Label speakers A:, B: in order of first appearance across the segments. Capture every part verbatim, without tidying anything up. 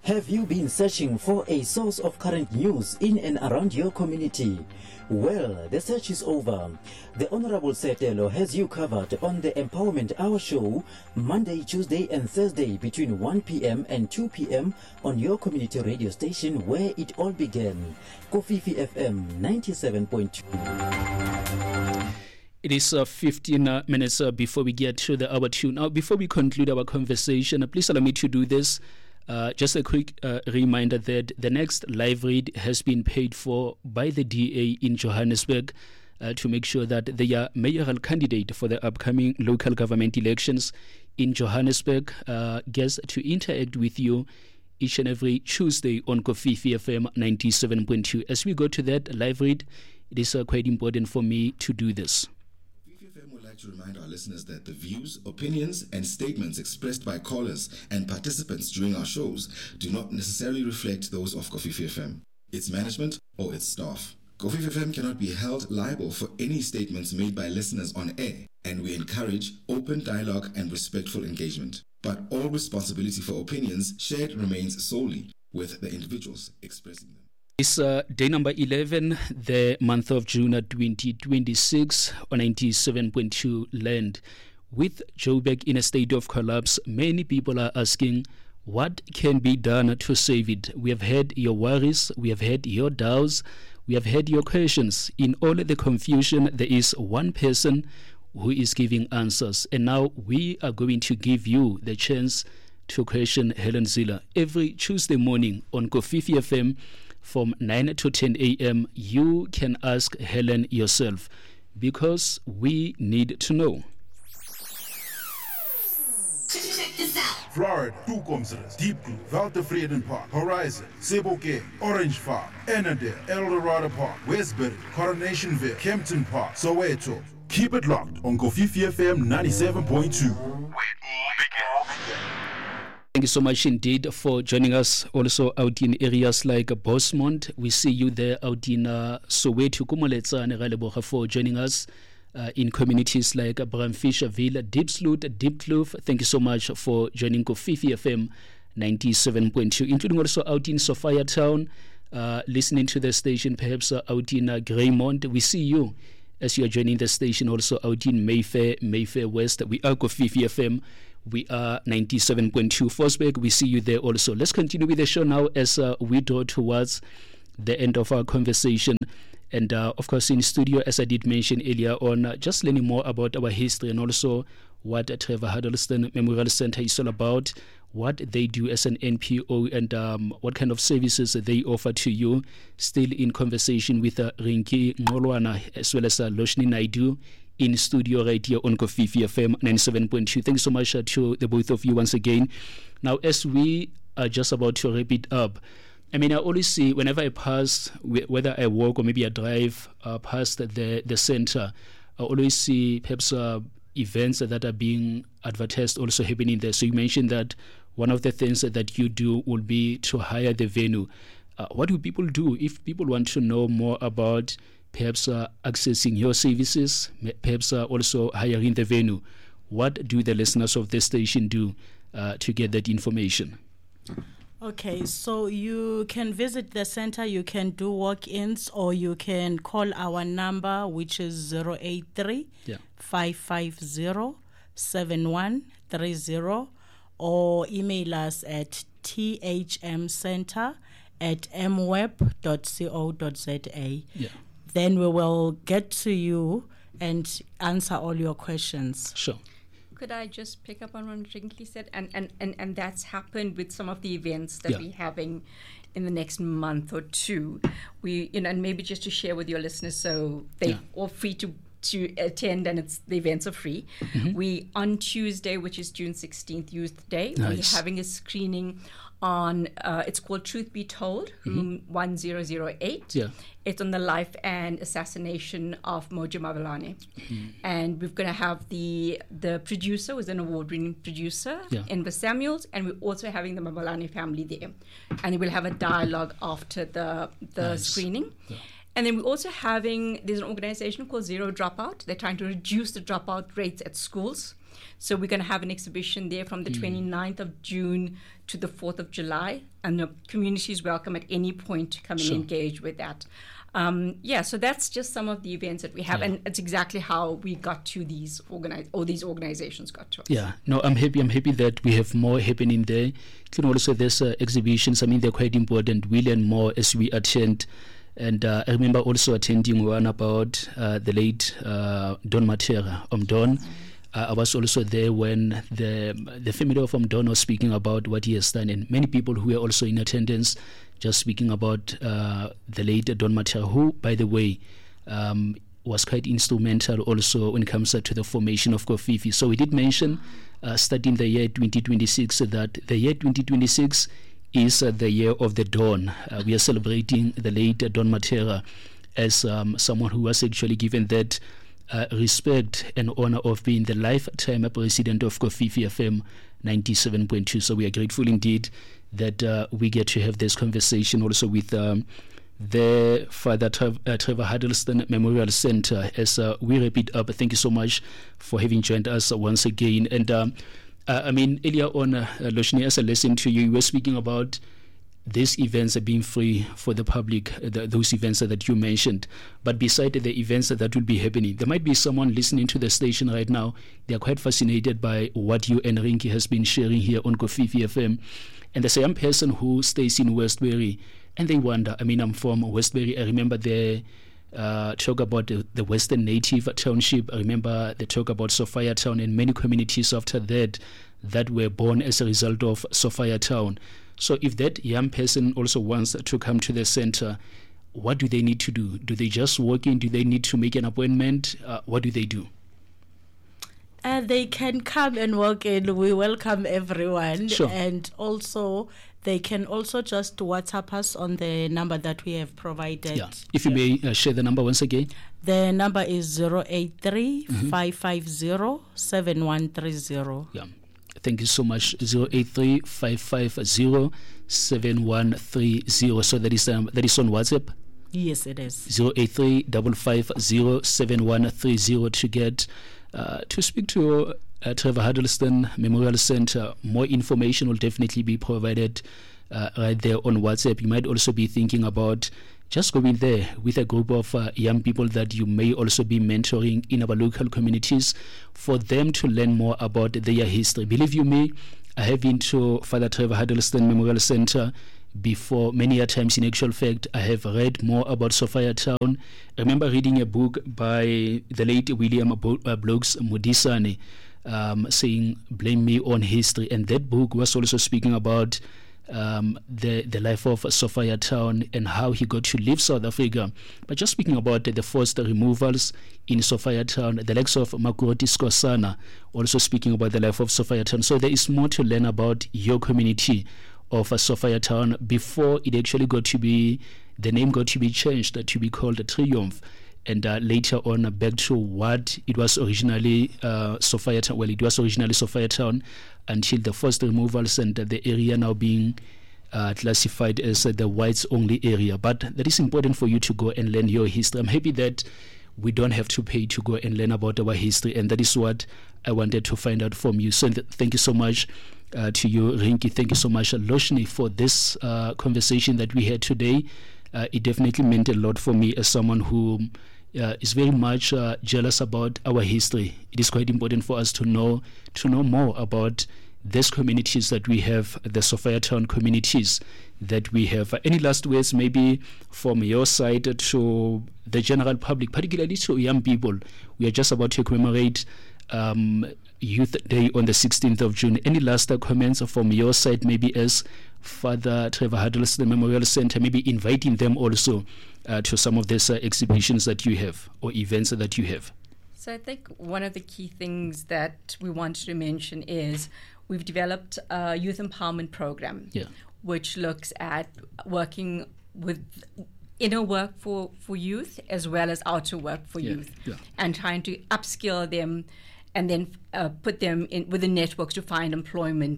A: Have you been searching for a source of current news in and around your community? Well, the search is over. The Honorable Setelo has you covered on the Empowerment Hour show, Monday, Tuesday and Thursday between one p.m. and two p.m. on your community radio station where it all began, Kofifi F M ninety-seven point two.
B: It is uh, fifteen uh, minutes uh, before we get to the hour two. Now, before we conclude our conversation, uh, please allow me to do this. Uh, just a quick uh, reminder that the next live read has been paid for by the D A in Johannesburg uh, to make sure that their mayoral candidate for the upcoming local government elections in Johannesburg uh, gets to interact with you each and every Tuesday on Kofifi F M ninety-seven point two. As we go to that live read, it is uh, quite important for me to do this.
C: To remind our listeners that the views, opinions, and statements expressed by callers and participants during our shows do not necessarily reflect those of Kofifi F M, its management, or its staff. Kofifi F M cannot be held liable for any statements made by listeners on air, and we encourage open dialogue and respectful engagement. But all responsibility for opinions shared remains solely with the individuals expressing them.
B: It's uh, day number eleven, the month of June twenty twenty-six on ninety-seven point two land. With Joburg in a state of collapse, many people are asking what can be done to save it. We have heard your worries, we have heard your doubts, we have heard your questions. In all the confusion, there is one person who is giving answers. And now we are going to give you the chance to question Helen Zille. Every Tuesday morning on Kofifi F M, from nine to ten a.m., you can ask Helen yourself, because we need to know.
D: Check this out.
E: Florida, Toekomsrus, Deep Blue, Valtevreden Park, Horizon, Sebokeng, Orange Farm, Ennerdale, Eldorado Park, Westbury, Coronationville, Kempton Park, Soweto. Keep it locked on Kofifi F M ninety-seven point two. Where it all begins.
B: Thank you so much indeed for joining us also out in areas like Bosmont. We see you there out in uh, Soweto, Kumoletsane, for joining us uh, in communities like Bramfisherville, Diepsloot, Diepkloof. Thank you so much for joining Kofifi F M ninety-seven point two, including also out in Sophia Town, uh, listening to the station, perhaps uh, out in uh, Greymont. We see you as you are joining the station also out in Mayfair, Mayfair West. We are Kofifi F M. We are ninety-seven point two Forsberg. We see you there also. Let's continue with the show now as uh, we draw towards the end of our conversation. And uh, of course, in studio, as I did mention earlier on, uh, just learning more about our history and also what uh, Trevor Huddleston Memorial Center is all about, what they do as an N P O, and um, what kind of services they offer to you. Still in conversation with uh, Rinki Ngolwana as well as uh, Loshni Naidu in studio right here on Kofifi F M ninety-seven point two. Thank you so much uh, to the both of you once again. Now, as we are just about to wrap it up, I mean, I always see whenever I pass, whether I walk or maybe I drive uh, past the, the center, I always see perhaps uh, events that are being advertised also happening there. So you mentioned that one of the things that you do will be to hire the venue. Uh, what do people do if people want to know more about perhaps uh, accessing your services, perhaps uh, also hiring the venue? What do the listeners of this station do uh, to get that information?
F: Okay, so you can visit the center, you can do walk-ins, or you can call our number, which is zero eight three, five five zero, seven one three zero, or email us at thmcenter at m web dot co dot z a.
B: Yeah.
F: Then we will get to you and answer all your questions.
B: Sure.
D: Could I just pick up on what Rinki said? And, and, and, and that's happened with some of the events that
B: yeah.
D: we're having in the next month or two. We, you know, and maybe just to share with your listeners so they're
B: yeah.
D: all free to, to attend, and it's the events are free. Mm-hmm. We, on Tuesday, which is June sixteenth, Youth Day,
B: nice.
D: we're having a screening on, uh, it's called Truth Be Told, mm-hmm. room one zero zero eight.
B: Yeah.
D: It's on the life and assassination of Mojo Mabalane. Mm-hmm. And we're going to have the the producer, who's an award-winning producer,
B: yeah.
D: Enver Samuels, and we're also having the Mabalane family there. And we'll have a dialogue after the, the
B: nice.
D: screening.
B: Yeah.
D: And then we're also having, there's an organization called Zero Dropout. They're trying to reduce the dropout rates at schools. So we're going to have an exhibition there from the mm. twenty-ninth of June to the fourth of July. And the community is welcome at any point to come sure. and engage with that. Um, yeah, so that's just some of the events that we have, yeah. and it's exactly how we got to these organize or these organizations got to us.
B: Yeah, no, I'm happy. I'm happy that we have more happening there. You can also there's uh, exhibitions. I mean, they're quite important. We learn more as we attend. And uh, I remember also attending one about uh, the late uh, Don Matera, um Don. Mm-hmm. Uh, I was also there when the the family of um Don was speaking about what he has done, and many people who were also in attendance. Just speaking about uh, the late Don Matera, who, by the way, um, was quite instrumental also when it comes uh, to the formation of Kofifi. So we did mention, uh, starting the year twenty twenty-six, that the year twenty twenty-six is uh, the year of the Don. Uh, we are celebrating the late uh, Don Matera as um, someone who was actually given that uh, respect and honor of being the lifetime president of Kofifi F M ninety-seven point two. So we are grateful indeed that uh, we get to have this conversation also with um, the Father Trev- uh, Trevor Huddleston Memorial Center as uh, we wrap it up. Thank you so much for having joined us once again. And um, uh, I mean, earlier on, uh, Loshni, as I listened to you, you were speaking about these events are being free for the public, uh, the, those events that you mentioned. But beside the events that will be happening, there might be someone listening to the station right now. They are quite fascinated by what you and Rinki has been sharing here on Kofifi F M. And there's a young person who stays in Westbury, and they wonder, I mean, I'm from Westbury. I remember the uh, talk about the, the Western Native Township. I remember the talk about Sophia Town and many communities after that that were born as a result of Sophia Town. So if that young person also wants to come to the center, what do they need to do? Do they just walk in? Do they need to make an appointment? Uh, what do they do?
F: Uh, they can come and walk in. We welcome everyone.
B: Sure.
F: And also, they can also just WhatsApp us on the number that we have provided.
B: Yeah. If you may uh, share the number once again.
F: The number is zero eight three, five five zero, seven one three zero.
B: Yeah. Thank you so much. zero eight three, five five zero, seven one three zero. So that is um, that is on WhatsApp?
F: Yes, it is.
B: zero eight three, five five zero, seven one three zero to get uh, to speak to uh, Trevor Huddleston Memorial Center. More information will definitely be provided uh, right there on WhatsApp. You might also be thinking about just going there with a group of uh, young people that you may also be mentoring in our local communities for them to learn more about their history. Believe you me, I have been to Father Trevor Huddleston Memorial Center before many a times. In actual fact, I have read more about Sophia Town. I remember reading a book by the late William Blokes Modisane um, saying, "Blame me on history." And that book was also speaking about Um, the the life of Sophia Town and how he got to leave South Africa. But just speaking about uh, the forced removals in Sophia Town, the likes of Makuroti Skosana, also speaking about the life of Sophia Town. So there is more to learn about your community of uh, Sophia Town before it actually got to be, the name got to be changed uh, to be called Triumph. And uh, later on, uh, back to what it was originally uh, Sophia Town. Well, it was originally Sophia Town until the first removals and uh, the area now being uh, classified as uh, the whites-only area. But that is important for you to go and learn your history. I'm happy that we don't have to pay to go and learn about our history, and that is what I wanted to find out from you. So th- thank you so much uh, to you, Rinki. Thank you so much, Loshni, for this uh, conversation that we had today. Uh, it definitely meant a lot for me as someone who uh, is very much uh, jealous about our history. It is quite important for us to know to know more about these communities that we have, the Sophia Town communities that we have. Uh, any last words maybe from your side to the general public, particularly to young people? We are just about to commemorate um, Youth Day on the sixteenth of June. Any last comments from your side, maybe as Father Trevor Huddleston Memorial Center, maybe inviting them also uh, to some of these uh, exhibitions that you have or events that you have?
D: So I think one of the key things that we wanted to mention is we've developed a youth empowerment program,
B: yeah.
D: which looks at working with inner work for, for youth as well as outer work for
B: yeah.
D: youth,
B: yeah.
D: and trying to upskill them and then uh, put them in with the networks to find employment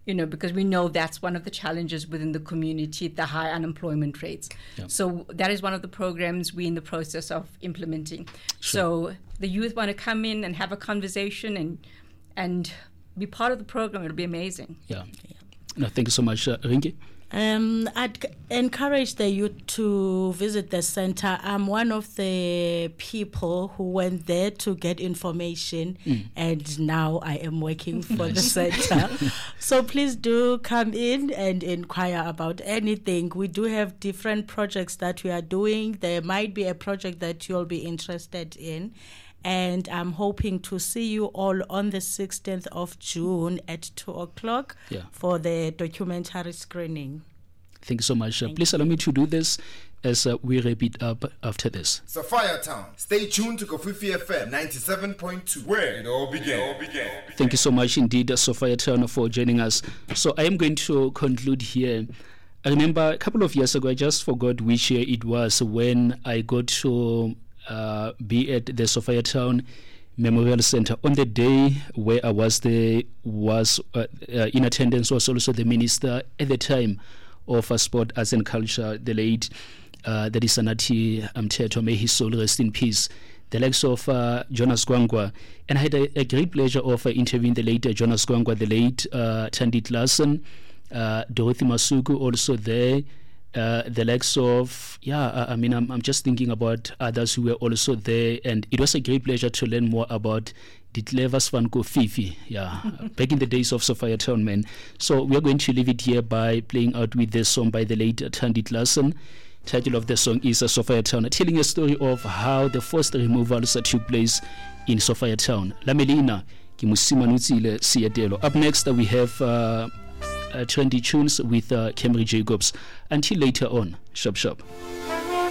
D: you know, because we know that's one of the challenges within the community, the high unemployment rates.
B: Yeah.
D: So that is one of the programs we're in the process of implementing.
B: Sure.
D: So the youth want to come in and have a conversation and and be part of the program. It'll be amazing.
B: Yeah. yeah. No, thank you so much, uh, Rinki.
F: Um, I'd c- encourage the youth to visit the center. I'm one of the people who went there to get information, mm. and now I am working for the center. So please do come in and inquire about anything. We do have different projects that we are doing. There might be a project that you'll be interested in. And I'm hoping to see you all on the sixteenth of June at two o'clock
B: yeah.
F: for the documentary screening.
B: Thank you so much. Uh,
F: Thank
B: please
F: you.
B: allow me to do this as uh, we wrap it up after this.
G: Sapphire Town. Stay tuned to Kofifi F M ninety-seven point two, where it all began. It all began.
B: Thank you so much indeed, uh, Sapphire Town, for joining us. So I am going to conclude here. I remember a couple of years ago, I just forgot which year it was, when I got to Uh, be at the Sophia Town Memorial Center. On the day where I was there, was uh, uh, in attendance was also the minister at the time of uh, Sport, Arts and Culture, the late uh, that is Anati Mteto, may his soul rest in peace, the likes of uh, Jonas Gwangwa. And I had a, a great pleasure of uh, interviewing the late uh, Jonas Gwangwa, the late uh, Tandit Larson, uh, Dorothy Masuku also there. Uh, the likes of, yeah, I, I mean, I'm, I'm just thinking about others who were also there, and it was a great pleasure to learn more about Ditlevas van Kofifi, yeah, back in the days of Sophia Town, man. So we are going to leave it here by playing out with this song by the late Tandit Larson. Title of the song is uh, Sophia Town, telling a story of how the forced removals uh, took place in Sophia Town. Lamelina, Kimusimanutsile Siatelo. Up next, uh, we have Uh, Uh, trendy tunes with uh, Camry Jacobs. Until later on, shop shop.